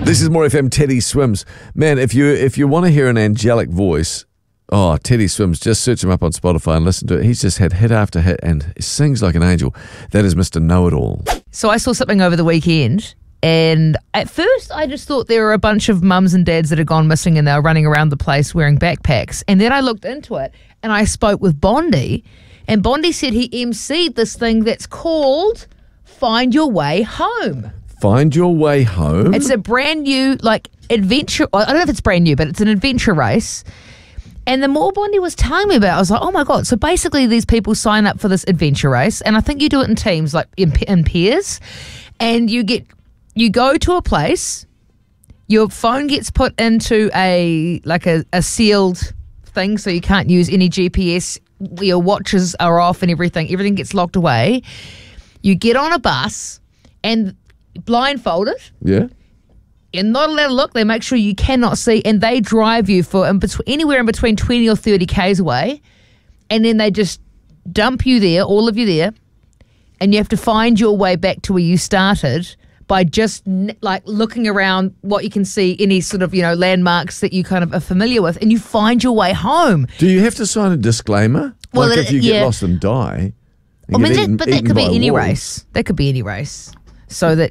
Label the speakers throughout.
Speaker 1: This is More FM. Teddy Swims. Man, if you want to hear an angelic voice, Teddy Swims, just search him up on Spotify and listen to it. He's just had hit after hit and he sings like an angel. That is Mr. Know-It-All.
Speaker 2: So I saw something over the weekend, and at first I just thought there were a bunch of mums and dads that had gone missing and they were running around the place wearing backpacks. And then I looked into it and I spoke with Bondi, and Bondi said he emceed this thing that's called Find Your Way Home.
Speaker 1: Find Your Way Home?
Speaker 2: It's a brand new, adventure. I don't know if it's brand new, but it's an adventure race. And the more Bondi was telling me about it, I was like, oh my God. So basically these people sign up for this adventure race, and I think you do it in teams, like in pairs, and you go to a place, your phone gets put into a sealed thing, so you can't use any GPS, your watches are off and everything gets locked away. You get on a bus and blindfolded.
Speaker 1: Yeah.
Speaker 2: You're not allowed to look. They make sure you cannot see, and they drive you for anywhere in between 20 or 30 Ks away, and then they just dump you there, all of you there, and you have to find your way back to where you started by just looking around what you can see, any sort of, landmarks that you kind of are familiar with, and you find your way home.
Speaker 1: Do you have to sign a disclaimer?
Speaker 2: Well,
Speaker 1: if you get lost and die?
Speaker 2: But that could be any race. That could be any race. So that,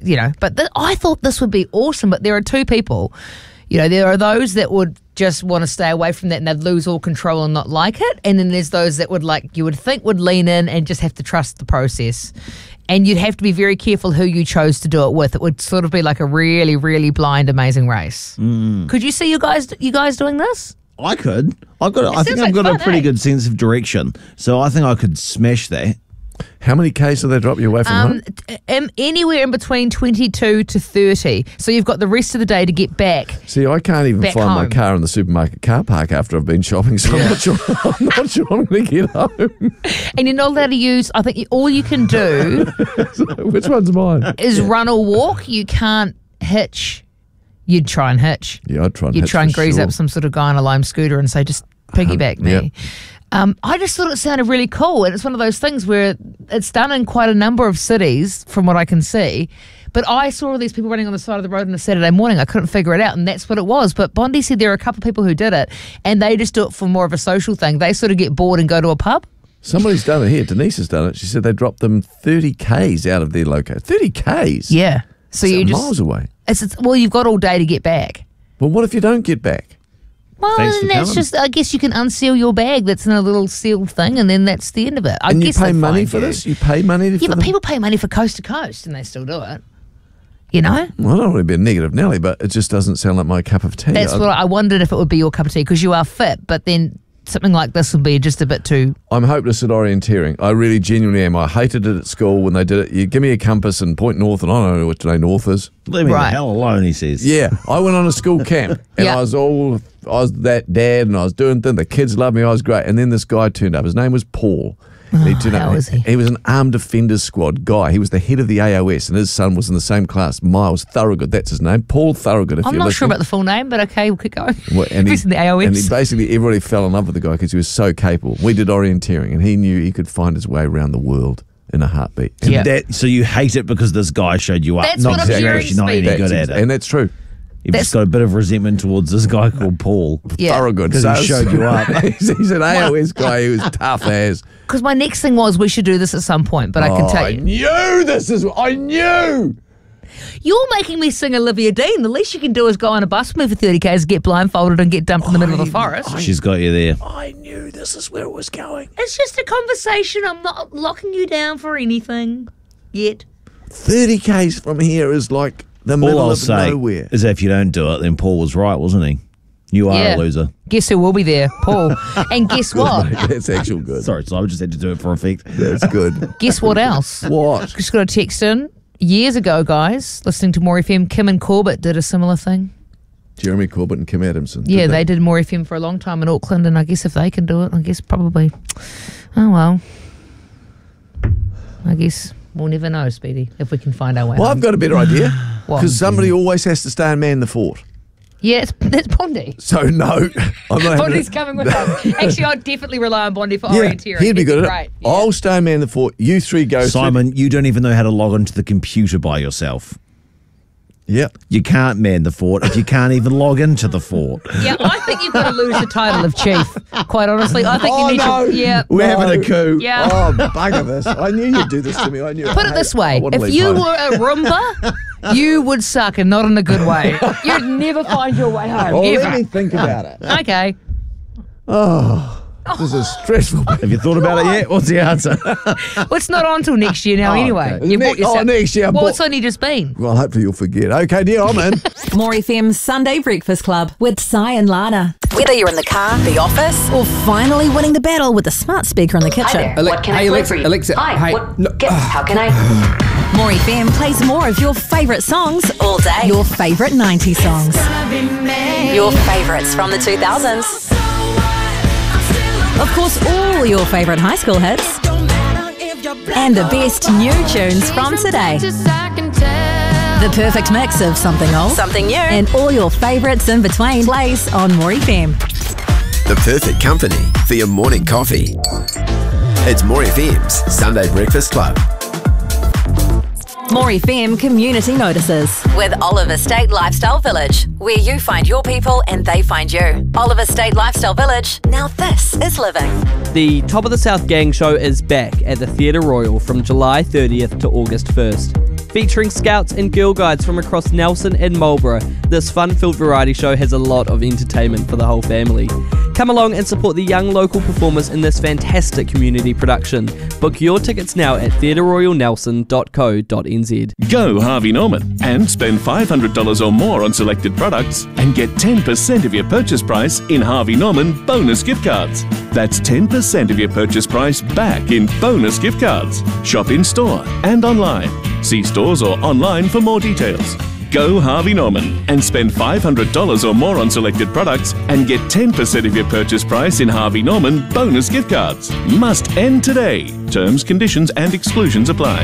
Speaker 2: I thought this would be awesome, but there are two people. There are those that would just want to stay away from that and they'd lose all control and not like it. And then there's those that would you would think would lean in and just have to trust the process. And you'd have to be very careful who you chose to do it with. It would sort of be like a really, really blind, amazing race. Could you see you guys doing this?
Speaker 3: I could. I think I've got a pretty good sense of direction. So I think I could smash that.
Speaker 1: How many Ks do they drop you away from home?
Speaker 2: Anywhere in between 22 to 30. So you've got the rest of the day to get back.
Speaker 1: See, I can't even find my car in the supermarket car park after I've been shopping, so I'm not sure I'm going to get home.
Speaker 2: And you're not allowed to use, I think all you can do
Speaker 1: So, which one's mine?
Speaker 2: is run or walk. You can't hitch. You'd try and hitch.
Speaker 1: Yeah, I'd try and
Speaker 2: You'd
Speaker 1: hitch
Speaker 2: try and
Speaker 1: for
Speaker 2: grease
Speaker 1: sure.
Speaker 2: up some sort of guy on a lime scooter and say, just piggyback me.
Speaker 1: Yep.
Speaker 2: I just thought it sounded really cool, and it's one of those things where it's done in quite a number of cities from what I can see, but I saw all these people running on the side of the road on a Saturday morning. I couldn't figure it out, and that's what it was. But Bondi said there are a couple of people who did it, and they just do it for more of a social thing. They sort of get bored and go to a pub.
Speaker 1: Somebody's done it here. Denise has done it. She said they dropped them 30 Ks out of their location. 30 Ks?
Speaker 2: Yeah. So you just
Speaker 1: miles away.
Speaker 2: Well, you've got all day to get back.
Speaker 1: Well, what if you don't get back?
Speaker 2: Well, and that's just, I guess you can unseal your bag that's in a little sealed thing, and then that's the end of it.
Speaker 1: And you pay money for this? You pay money for
Speaker 2: Yeah, but
Speaker 1: them?
Speaker 2: people pay money for coast to coast, and they still do it. You know?
Speaker 1: Well, I don't want to be a negative Nelly, but it just doesn't sound like my cup of tea.
Speaker 2: That's what I wondered if it would be your cup of tea, because you are fit, but then something like this would be just a bit too...
Speaker 1: I'm hopeless at orienteering. I really genuinely am. I hated it at school when they did it. You give me a compass and point north, and I don't know which way north is.
Speaker 3: Leave me the hell alone, he says.
Speaker 1: Yeah, I went on a school camp, and I was that dad, and I was doing things. The kids loved me. I was great. And then this guy turned up. His name was Paul. And he turned up. He was an armed defenders squad guy. He was the head of the AOS, and his son was in the same class. Miles Thorogood, that's his name. Paul Thorogood.
Speaker 2: I'm not sure about the full name, but okay, we'll keep going.
Speaker 1: Well, and
Speaker 2: he's in the AOS.
Speaker 1: And basically everybody fell in love with the guy because he was so capable. We did orienteering, and he knew he could find his way around the world in a heartbeat.
Speaker 3: And so you hate it because this guy showed you up.
Speaker 2: That's
Speaker 3: not
Speaker 2: what I'm hearing,
Speaker 3: because you're not any good at it.
Speaker 1: And that's true.
Speaker 3: You've just got a bit of resentment towards this guy called Paul.
Speaker 1: Thorogood.
Speaker 3: Because he showed you up.
Speaker 1: He's an AOS guy who was tough as.
Speaker 2: Because my next thing was we should do this at some point, but I can tell you.
Speaker 1: I knew!
Speaker 2: You're making me sing Olivia Dean. The least you can do is go on a bus with me for 30 Ks, get blindfolded and get dumped in the middle of the forest.
Speaker 3: She's got you there.
Speaker 1: I knew this is where it was going.
Speaker 2: It's just a conversation. I'm not locking you down for anything yet.
Speaker 1: 30 Ks from here is like the middle
Speaker 3: All I'll
Speaker 1: of
Speaker 3: say
Speaker 1: nowhere.
Speaker 3: is that if you don't do it, then Paul was right, wasn't he? You are a loser.
Speaker 2: Guess who will be there? Paul. And guess what?
Speaker 1: That's actual good.
Speaker 3: Sorry, so I just had to do it for effect.
Speaker 1: That's good.
Speaker 2: Guess what else?
Speaker 1: What?
Speaker 2: Just got a text in. Years ago, guys, listening to More FM, Kim and Corbett did a similar thing.
Speaker 1: Jeremy Corbett and Kim Adamson.
Speaker 2: Yeah, they did More FM for a long time in Auckland, and I guess if they can do it, I guess probably. Oh, well. I guess we'll never know, Speedy, if we can find our way
Speaker 1: Well,
Speaker 2: home.
Speaker 1: I've got a better idea.
Speaker 2: What?
Speaker 1: Because somebody always has to stay and man the fort.
Speaker 2: Yeah, it's Bondi.
Speaker 1: So, no. I'm not
Speaker 2: Bondi's coming with us. Actually, I'd definitely rely on Bondi for
Speaker 1: Yeah,
Speaker 2: orienteering.
Speaker 1: he'd be good at
Speaker 2: Great.
Speaker 1: it. I'll stay and man the fort. You three go.
Speaker 3: Simon, you don't even know how to log into the computer by yourself.
Speaker 1: Yep.
Speaker 3: You can't man the fort if you can't even log into the fort.
Speaker 2: Yeah, I think you've got to lose the title of chief, quite honestly. I think you need to... Yeah.
Speaker 3: We're having a coup.
Speaker 2: Yeah.
Speaker 1: Oh, bugger this. I knew you'd do this to me. I knew.
Speaker 2: Put it this way. If you were a Roomba, you would suck, and not in a good way. You'd never find your way home.
Speaker 1: Well,
Speaker 2: ever.
Speaker 1: let me think about it.
Speaker 2: Okay.
Speaker 1: Oh, this is stressful.
Speaker 3: Have you thought about it yet? What's the answer?
Speaker 2: Well, it's not on till next year now anyway.
Speaker 1: Okay.
Speaker 2: You bought yourself.
Speaker 1: Next year.
Speaker 2: Well, it's only just been.
Speaker 1: Well, hopefully you'll forget. Okay, dear, I'm in.
Speaker 4: More FM's Sunday Breakfast Club with Si and Lana. Whether you're in the car, the office, or finally winning the battle with a smart speaker in the kitchen.
Speaker 5: Hi there. What can I play for you?
Speaker 6: Alexa.
Speaker 5: Hi. How can I?
Speaker 4: More FM plays more of your favourite songs all day. Your favourite 90s songs. Your favourites from the 2000s. Of course, all your favourite high school hits. And the best new tunes from today. The perfect mix of something old, something new, and all your favourites in between plays on More FM.
Speaker 6: The perfect company for your morning coffee. It's More FM's Sunday Breakfast Club.
Speaker 4: More FM Community Notices with Oliver State Lifestyle Village, where you find your people and they find you. Oliver State Lifestyle Village, now this is living.
Speaker 7: The Top of the South Gang Show is back at the Theatre Royal from July 30th to August 1st. Featuring scouts and girl guides from across Nelson and Marlborough, this fun-filled variety show has a lot of entertainment for the whole family. Come along and support the young local performers in this fantastic community production. Book your tickets now at theatreroyalnelson.co.nz.
Speaker 8: Go Harvey Norman and spend $500 or more on selected products and get 10% of your purchase price in Harvey Norman bonus gift cards. That's 10% of your purchase price back in bonus gift cards. Shop in store and online. See stores or online for more details. Go Harvey Norman and spend $500 or more on selected products and get 10% of your purchase price in Harvey Norman bonus gift cards. Must end today. Terms, conditions and exclusions apply.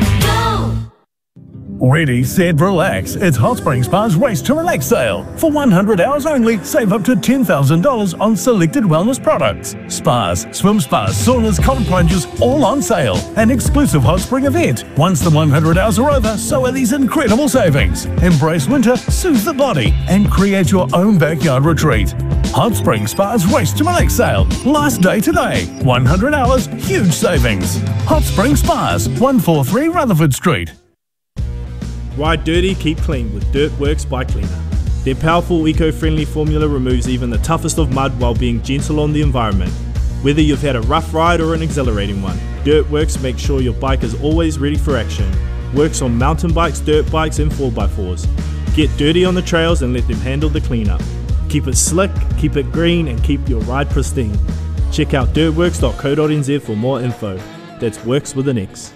Speaker 9: Ready, set, relax. It's Hot Spring Spa's Race to Relax sale. For 100 hours only, save up to $10,000 on selected wellness products. Spas, swim spas, saunas, cold plunges, all on sale. An exclusive Hot Spring event. Once the 100 hours are over, so are these incredible savings. Embrace winter, soothe the body, and create your own backyard retreat. Hot Spring Spa's Race to Relax sale. Last day today. 100 hours, huge savings. Hot Spring Spas, 143 Rutherford Street.
Speaker 10: Ride dirty, keep clean with Dirt Works Bike Cleaner. Their powerful eco-friendly formula removes even the toughest of mud while being gentle on the environment. Whether you've had a rough ride or an exhilarating one, Dirt Works makes sure your bike is always ready for action. Works on mountain bikes, dirt bikes and 4x4s. Get dirty on the trails and let them handle the cleanup. Keep it slick, keep it green and keep your ride pristine. Check out dirtworks.co.nz for more info. That's Works with an X.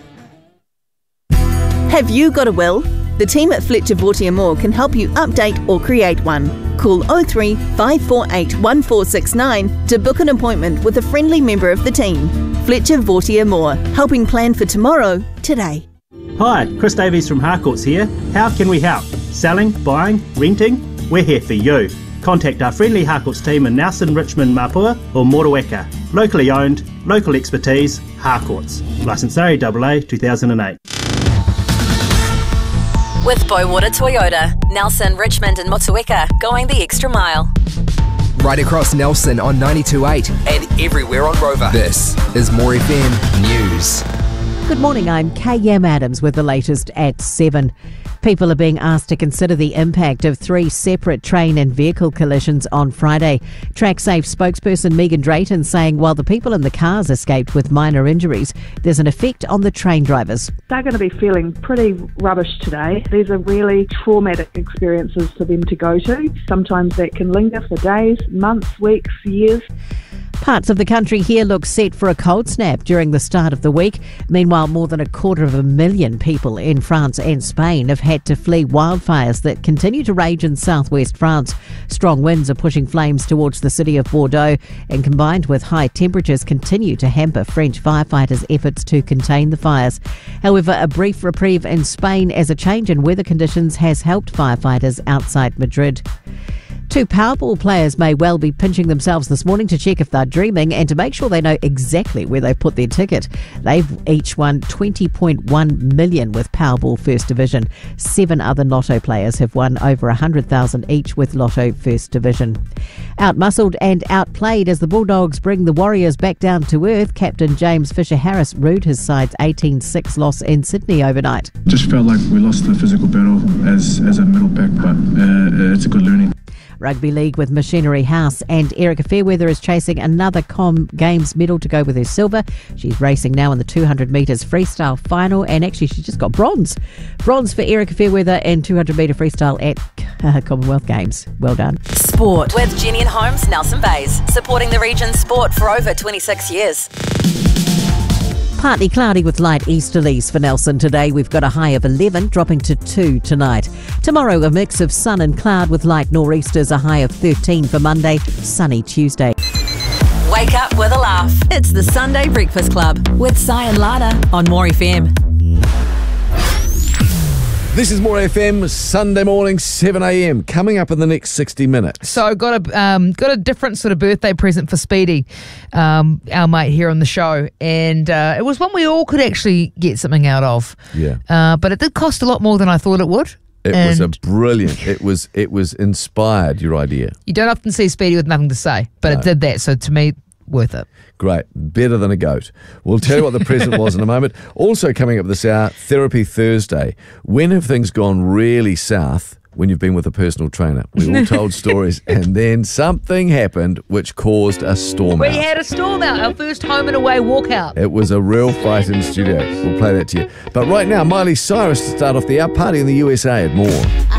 Speaker 11: Have you got a will? The team at Fletcher Vautier Moore can help you update or create one. Call 03 548 1469 to book an appointment with a friendly member of the team. Fletcher Vautier Moore, helping plan for tomorrow, today.
Speaker 12: Hi, Chris Davies from Harcourts here. How can we help? Selling, buying, renting? We're here for you. Contact our friendly Harcourts team in Nelson, Richmond, Mapua or Motueka. Locally owned, local expertise, Harcourts. Licence RAAA 2008.
Speaker 4: With Bowater Toyota, Nelson, Richmond and Motueka, going the extra mile.
Speaker 13: Right across Nelson on 92.8 and everywhere on Rover. This is More FM News.
Speaker 14: Good morning, I'm K.M. Adams with the latest at 7. People are being asked to consider the impact of 3 separate train and vehicle collisions on Friday. TrackSafe spokesperson Megan Drayton saying while the people in the cars escaped with minor injuries, there's an effect on the train drivers.
Speaker 15: They're going to be feeling pretty rubbish today. These are really traumatic experiences for them to go to. Sometimes that can linger for days, months, weeks, years.
Speaker 14: Parts of the country here look set for a cold snap during the start of the week. Meanwhile, more than 250,000 people in France and Spain have had to flee wildfires that continue to rage in southwest France. Strong winds are pushing flames towards the city of Bordeaux and combined with high temperatures continue to hamper French firefighters' efforts to contain the fires. However, a brief reprieve in Spain as a change in weather conditions has helped firefighters outside Madrid. 2 Powerball players may well be pinching themselves this morning to check if they're dreaming and to make sure they know exactly where they've put their ticket. They've each won $20.1 million with Powerball First Division. 7 other Lotto players have won over $100,000 each with Lotto First Division. Outmuscled and outplayed as the Bulldogs bring the Warriors back down to earth, Captain James Fisher-Harris ruled his side's 18-6 loss in Sydney overnight.
Speaker 16: Just felt like we lost the physical battle as a middle pack, but it's a good learning.
Speaker 14: Rugby League with Machinery House, and Erica Fairweather is chasing another Com Games medal to go with her silver. She's racing now in the 200 metres freestyle final, and actually she just got bronze. Bronze for Erica Fairweather in 200 metre freestyle at Commonwealth Games. Well done.
Speaker 4: Sport with Jenny and Holmes, Nelson Bays, supporting the region's sport for over 26 years.
Speaker 14: Partly cloudy with light easterlies for Nelson today. We've got a high of 11, dropping to 2 tonight. Tomorrow, a mix of sun and cloud with light nor'easters, a high of 13 for Monday, sunny Tuesday.
Speaker 4: Wake up with a laugh. It's the Sunday Breakfast Club with Si and Lada on More FM.
Speaker 1: This is More FM, Sunday morning, 7 a.m. Coming up in the next 60 minutes.
Speaker 2: So got a different sort of birthday present for Speedy, our mate here on the show, and it was one we all could actually get something out of.
Speaker 1: Yeah.
Speaker 2: But it did cost a lot more than I thought it would.
Speaker 1: It was a brilliant. It was inspired. Your idea.
Speaker 2: You don't often see Speedy with nothing to say, but it did that. So to me, worth it.
Speaker 1: Great. Better than a goat. We'll tell you what the present was in a moment. Also coming up this hour, Therapy Thursday. When have things gone really south when you've been with a personal trainer? We all told stories, and then something happened which caused a storm out.
Speaker 2: We had a storm out, our first home and away walkout.
Speaker 1: It was a real fight in the studio. We'll play that to you. But right now, Miley Cyrus to start off the out party in the USA at More.